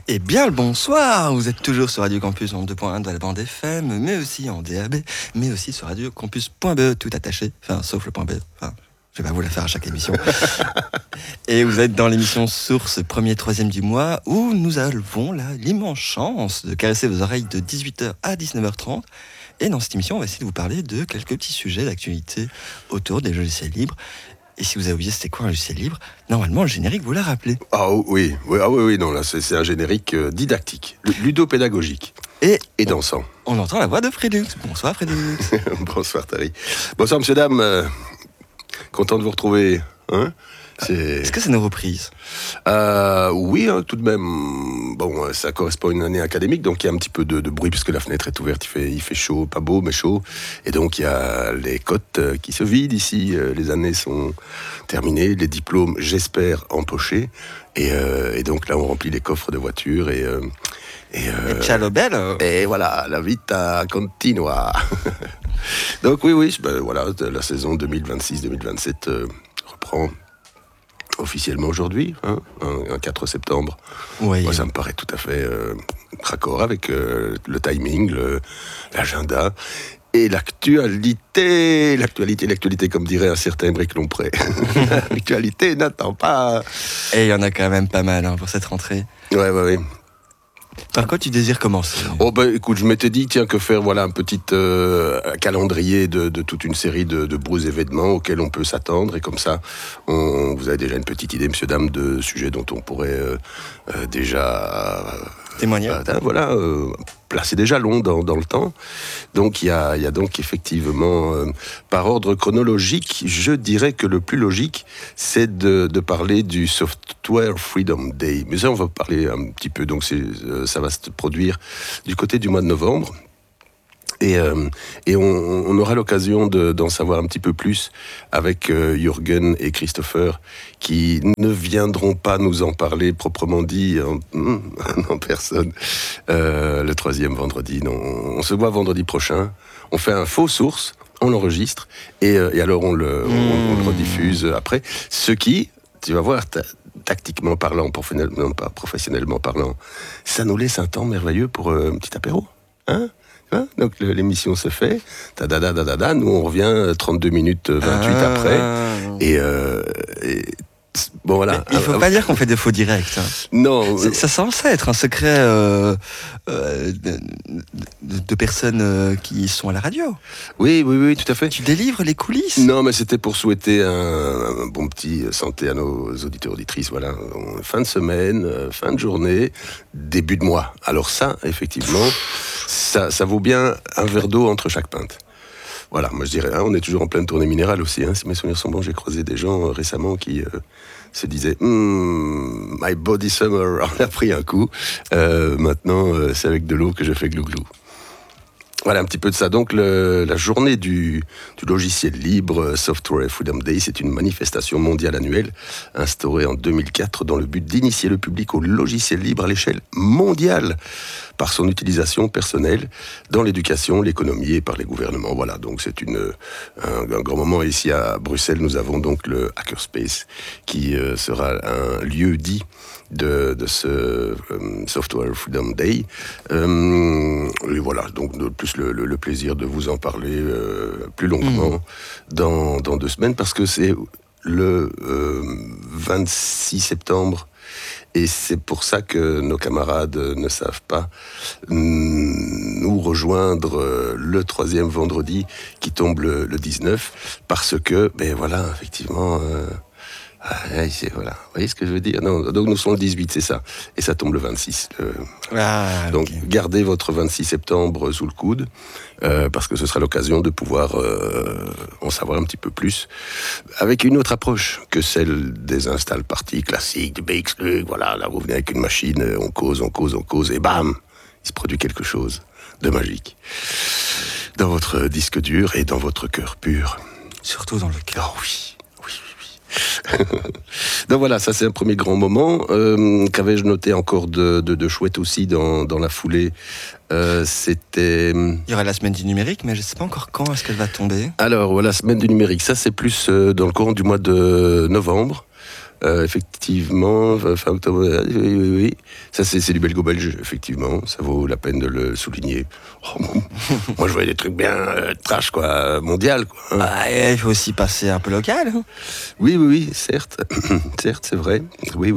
Eh bien le bonsoir, vous êtes toujours sur Radio Campus en 2.1 de la bande FM, mais aussi en DAB, mais aussi sur radiocampus.be, tout attaché, enfin sauf le point .be, enfin je vais pas vous la faire à chaque émission. Et vous êtes dans l'émission Source, premier, troisième du mois, où nous avons l'immense chance de caresser vos oreilles de 18h à 19h30. Et dans cette émission, on va essayer de vous parler de quelques petits sujets d'actualité autour des logiciels libres. Et si vous avez oublié c'était quoi un logiciel libre, normalement le générique vous l'a rappelé. Ah oui, non, là c'est un générique didactique, ludopédagogique et dansant. On entend la voix de Frédux. Bonsoir Frédux. Bonsoir Thierry. Bonsoir monsieur, dame. Content de vous retrouver. Hein, Est-ce que c'est nos reprises ? Oui, tout de même. Bon, ça correspond à une année académique, donc il y a un petit peu de bruit puisque la fenêtre est ouverte, il fait chaud, pas beau, mais chaud. Et donc il y a les cotes qui se vident ici. Les années sont terminées, les diplômes, j'espère, empochés. Et donc là, on remplit les coffres de voitures et ciao belle. Et voilà, la vita continua. Donc oui, voilà, la saison 2026-2027 reprend officiellement aujourd'hui, un 4 septembre. Oui. Moi, ça me paraît tout à fait raccord avec le timing, l'agenda et l'actualité, comme dirait un certain Bric Lompré. L'actualité n'attend pas. Et il y en a quand même pas mal pour cette rentrée. Ouais. Par quoi tu désires commencer ? Écoute, je m'étais dit, tiens, que faire un petit calendrier de toute une série de beaux événements auxquels on peut s'attendre. Et comme ça, vous avez déjà une petite idée, monsieur, dame, de sujets dont on pourrait déjà... témoigner. Placer des jalons dans le temps. Donc il y a donc effectivement, par ordre chronologique, je dirais que le plus logique, c'est de parler du Software Freedom Day. Mais ça, on va parler un petit peu. Donc ça va se produire du côté du mois de novembre. Et on aura l'occasion d'en savoir un petit peu plus avec Jürgen et Christopher, qui ne viendront pas nous en parler proprement dit en personne le 3e vendredi. Non, on se voit vendredi prochain. On fait un faux source, on l'enregistre et alors on le rediffuse après. Ce qui, tu vas voir, tactiquement parlant, professionnellement parlant, ça nous laisse un temps merveilleux pour un petit apéro, hein? Donc l'émission se fait, nous on revient 32 minutes 28 après, et bon voilà. Il faut pas dire qu'on fait des faux directs. Non. Ça censé être un secret de personnes qui sont à la radio. Oui, tout à fait. Tu délivres les coulisses. Non, mais c'était pour souhaiter un bon petit santé à nos auditeurs auditrices. Voilà, fin de semaine, fin de journée, début de mois. Alors ça, effectivement, ça vaut bien un verre d'eau entre chaque pinte. Voilà, moi je dirais, on est toujours en pleine tournée minérale aussi. Si mes souvenirs sont bons, j'ai croisé des gens récemment qui se disaient my body summer en a pris un coup. Maintenant, c'est avec de l'eau que je fais glou-glou. Voilà un petit peu de ça. Donc la journée du logiciel libre, Software Freedom Day, c'est une manifestation mondiale annuelle instaurée en 2004 dans le but d'initier le public au logiciel libre à l'échelle mondiale par son utilisation personnelle dans l'éducation, l'économie et par les gouvernements. Voilà, donc c'est un grand moment. Ici à Bruxelles, nous avons donc le Hackerspace qui sera un lieu dit de ce Software Freedom Day. Et voilà, donc de plus le plaisir de vous en parler plus longuement dans 2 semaines, parce que c'est le 26 septembre. Et c'est pour ça que nos camarades ne savent pas nous rejoindre le 3e vendredi qui tombe le 19, parce que, voilà, effectivement... voilà. Vous voyez ce que je veux dire ? Non, donc nous sommes le 18, c'est ça. Et ça tombe le 26. Donc okay. Gardez votre 26 septembre sous le coude, parce que ce sera l'occasion de pouvoir en savoir un petit peu plus, avec une autre approche que celle des install parties classiques, du BXLUG. Voilà, là vous venez avec une machine, on cause, et bam, il se produit quelque chose de magique dans votre disque dur et dans votre cœur pur. Surtout dans le cœur. Oh oui. Donc voilà, ça c'est un premier grand moment. Qu'avais-je noté encore de chouette aussi dans la foulée C'était... Il y aura la semaine du numérique, mais je ne sais pas encore quand est-ce qu'elle va tomber. Alors, voilà, la semaine du numérique, ça c'est plus dans le courant du mois de novembre. Effectivement, fin octobre, oui. Ça, c'est du belgo-belge, effectivement. Ça vaut la peine de le souligner. Oh, moi, je voyais des trucs bien trash, quoi, mondial, quoi. Hein. Ah, il faut aussi passer un peu local. Hein. Oui, certes. Certes, c'est vrai. Oui.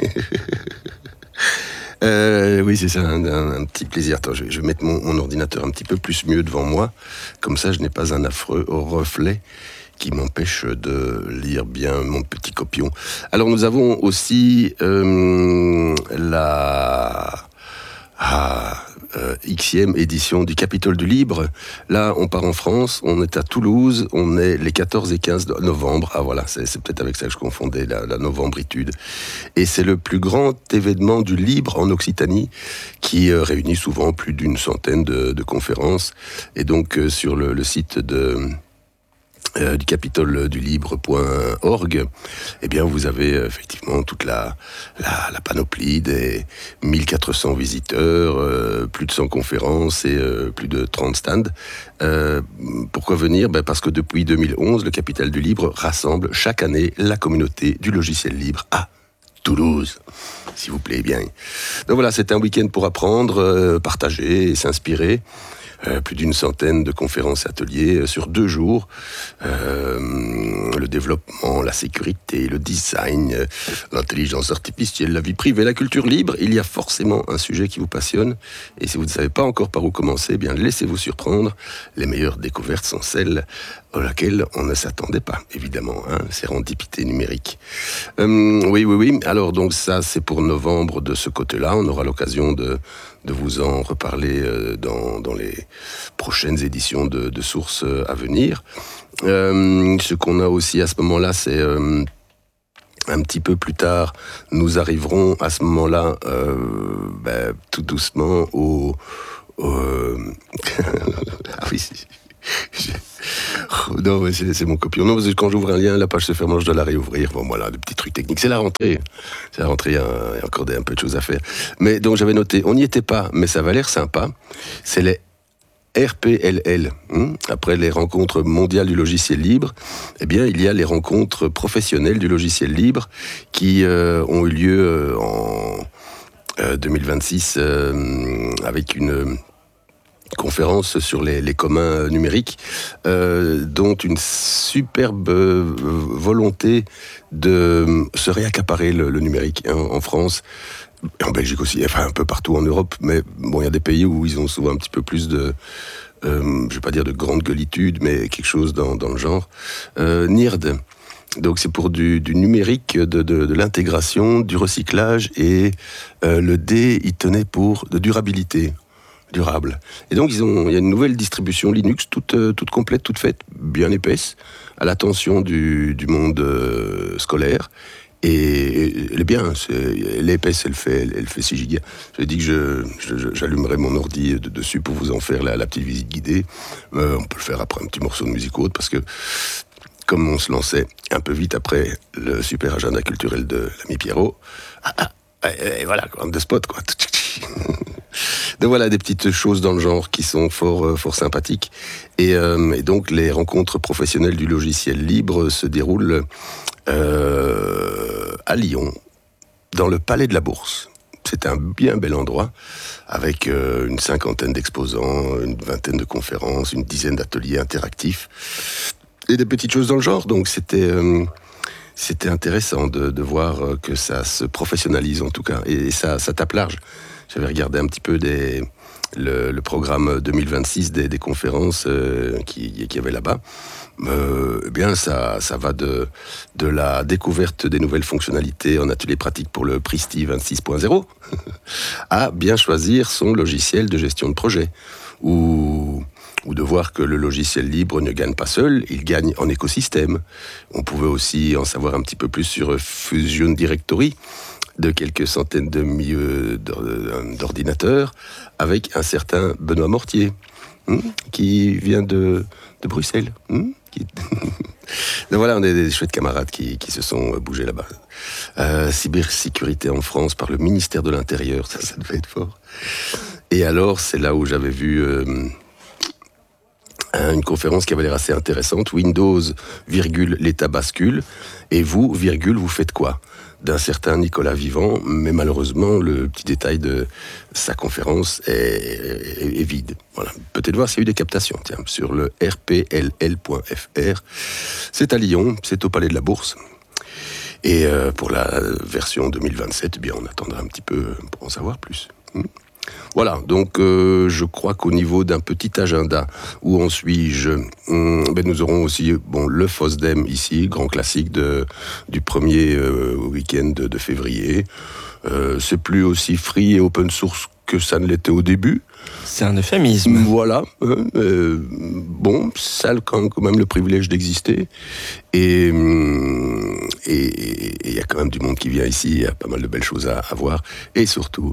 Oui, c'est ça, un petit plaisir. Attends, je vais mettre mon ordinateur un petit peu plus mieux devant moi. Comme ça, je n'ai pas un affreux reflet qui m'empêche de lire bien mon petit copion. Alors, nous avons aussi la Xème édition du Capitole du Libre. Là, on part en France, on est à Toulouse, on est les 14 et 15 novembre. Ah voilà, c'est peut-être avec ça que je confondais la novembritude. Et c'est le plus grand événement du libre en Occitanie qui réunit souvent plus d'une centaine de conférences. Et donc, sur le site du Capitole du Libre.org, eh bien, vous avez effectivement toute la panoplie des 1400 visiteurs, plus de 100 conférences et plus de 30 stands. Pourquoi venir ? Parce que depuis 2011, le Capitole du Libre rassemble chaque année la communauté du logiciel libre à Toulouse, s'il vous plaît bien. Donc voilà, c'est un week-end pour apprendre, partager et s'inspirer. Plus d'une centaine de conférences et ateliers sur 2 jours. Le développement, la sécurité, le design, l'intelligence artificielle, la vie privée, la culture libre. Il y a forcément un sujet qui vous passionne. Et si vous ne savez pas encore par où commencer, eh bien laissez-vous surprendre. Les meilleures découvertes sont celles auxquelles on ne s'attendait pas, évidemment. Hein, sérendipité numérique. Oui. Alors donc ça, c'est pour novembre de ce côté-là. On aura l'occasion de vous en reparler dans les prochaines éditions de Sources à venir. Ce qu'on a aussi à ce moment-là, c'est un petit peu plus tard, nous arriverons à ce moment-là tout doucement au ah oui, non, mais c'est mon copion. Non, parce que quand j'ouvre un lien, la page se ferme, je dois la réouvrir. Bon, voilà, des petits trucs techniques. C'est la rentrée. Il y a encore un peu de choses à faire. Mais donc, j'avais noté, on n'y était pas, mais ça va l'air sympa. C'est les RPLL. Après les rencontres mondiales du logiciel libre, eh bien, il y a les rencontres professionnelles du logiciel libre qui ont eu lieu en 2026 avec une conférence sur les communs numériques, dont une superbe volonté de se réaccaparer le numérique en France, en Belgique aussi, enfin un peu partout en Europe, mais bon, il y a des pays où ils ont souvent un petit peu plus de, je ne vais pas dire de grande gueulitude, mais quelque chose dans le genre. NIRD. Donc c'est pour du numérique, de l'intégration, du recyclage, et le D, il tenait pour de durabilité. Durable. Et donc il y a une nouvelle distribution Linux toute complète, toute faite, bien épaisse, à l'attention du monde scolaire. Et elle est bien, elle est épaisse, elle fait 6 gigas. J'ai dit que j'allumerai mon ordi dessus pour vous en faire la petite visite guidée. On peut le faire après un petit morceau de musique autre, parce que comme on se lançait un peu vite après le super agenda culturel de l'ami Pierrot, et voilà, on the spot, quoi. Donc voilà, des petites choses dans le genre qui sont fort sympathiques. Et donc les rencontres professionnelles du logiciel libre se déroulent à Lyon, dans le Palais de la Bourse. C'est un bien bel endroit, avec une 50aine d'exposants, une 20aine de conférences, une dizaine d'ateliers interactifs, et des petites choses dans le genre. Donc c'était intéressant de voir que ça se professionnalise en tout cas, et ça tape large. J'avais regardé un petit peu le programme 2026 des conférences qu'il y avait là-bas. Eh bien, ça va de la découverte des nouvelles fonctionnalités en atelier pratique pour le Pristi 26.0 à bien choisir son logiciel de gestion de projet, ou de voir que le logiciel libre ne gagne pas seul, il gagne en écosystème. On pouvait aussi en savoir un petit peu plus sur Fusion Directory, de quelques centaines de milliers d'ordinateurs, avec un certain Benoît Mortier, qui vient de Bruxelles. Donc voilà, on est des chouettes camarades qui se sont bougés là-bas. Cybersécurité en France par le ministère de l'Intérieur, ça devait être fort. Et alors, c'est là où j'avais vu Une conférence qui avait l'air assez intéressante. Windows, virgule, l'état bascule. Et vous, virgule, vous faites quoi ? D'un certain Nicolas Vivant, mais malheureusement, le petit détail de sa conférence est vide. Voilà. Peut-être voir s'il y a eu des captations, tiens, sur le rpll.fr. C'est à Lyon, c'est au Palais de la Bourse. Et pour la version 2027, eh bien, on attendra un petit peu pour en savoir plus. Voilà, donc je crois qu'au niveau d'un petit agenda, où en suis-je, nous aurons aussi le FOSDEM ici, grand classique du premier week-end de février. C'est plus aussi free et open source que ça ne l'était au début. C'est un euphémisme. Voilà. Ça a quand même le privilège d'exister. Et il y a quand même du monde qui vient ici. Il y a pas mal de belles choses à voir. Et surtout,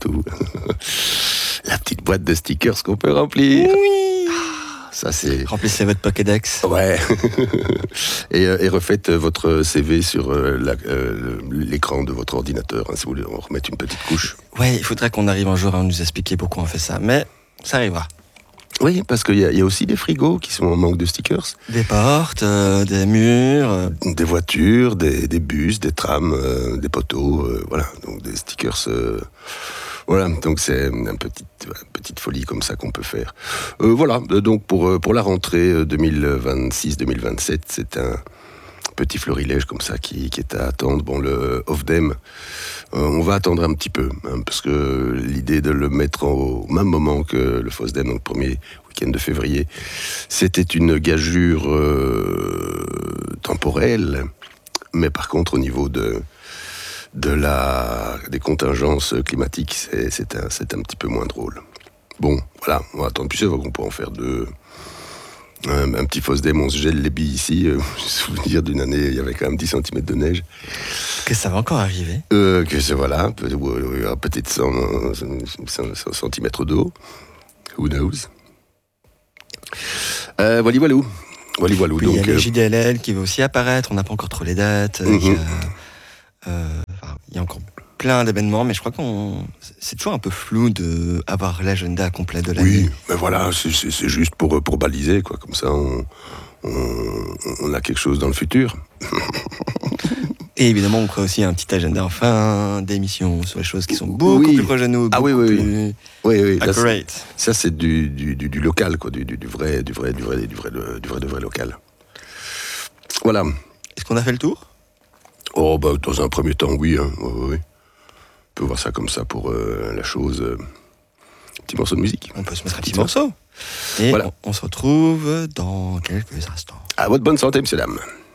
la petite boîte de stickers qu'on peut remplir. Oui. Ça, c'est... Remplissez votre Pokédex. Ouais. et refaites votre CV sur l'écran de votre ordinateur, si vous voulez en remettre une petite couche. Ouais, il faudrait qu'on arrive un jour à nous expliquer pourquoi on fait ça, mais ça arrivera. Oui, parce qu'il y a aussi des frigos qui sont en manque de stickers. Des portes, des murs... Des voitures, des bus, des trams, des poteaux, voilà. Donc des stickers... Voilà, donc c'est une petite folie comme ça qu'on peut faire. Voilà, donc pour la rentrée 2026-2027, c'est un petit florilège comme ça qui est à attendre. Le OFDEM, on va attendre un petit peu, parce que l'idée de le mettre au même moment que le FOSDEM, donc le premier week-end de février, c'était une gageure temporelle, mais par contre au niveau des contingences climatiques, c'est un petit peu moins drôle. Bon, voilà, on va attendre. Puis c'est vrai qu'on peut en faire un petit FOSDEM, on se gèle les billes ici. J'ai souvenir d'une année, il y avait quand même 10 cm de neige. Que ça va encore arriver. Voilà, peut-être 100 cm d'eau. Who knows. Voilà. Puis donc, il y a le JDLL qui va aussi apparaître, on n'a pas encore trop les dates. Il y a encore plein d'événements, mais je crois c'est toujours un peu flou d'avoir l'agenda complet de l'année. Oui, mais voilà, c'est juste pour baliser, quoi. Comme ça, on a quelque chose dans le futur. Et évidemment, on fera aussi un petit agenda en fin d'émission sur les choses qui sont beaucoup plus proches de nous. Oui. Accurate. Ça, c'est du local, quoi, du vrai local. Voilà. Est-ce qu'on a fait le tour ? Dans un premier temps, oui. Oui. On peut voir ça comme ça pour la chose. Petit morceau de musique. On peut se mettre un petit morceau. Et voilà. On se retrouve dans quelques instants. À votre bonne santé, messieurs, dames.